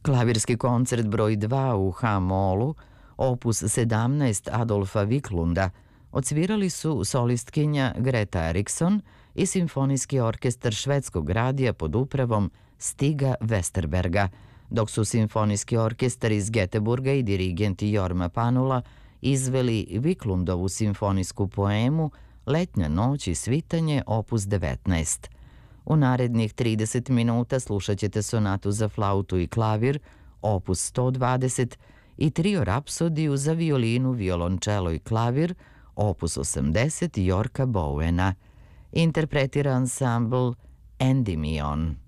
Klavirski koncert broj 2 u H-molu, opus 17 Adolfa Wiklunda, odsvirali su solistkinja Greta Eriksson i Simfonijski orkestar Švedskog radija pod upravom Stiga Westerberga, dok su Simfonijski orkestar iz Geteburga i dirigent Jorma Panula izveli Wiklundovu simfonijsku poemu Letnja noć i svitanje opus 19. U narednih 30 minuta slušat ćete sonatu za flautu i klavir, opus 120, i trio rapsodiju za violinu, violončelo i klavir, opus 80 Jorka Bowena. Interpretira ansambl Endymion.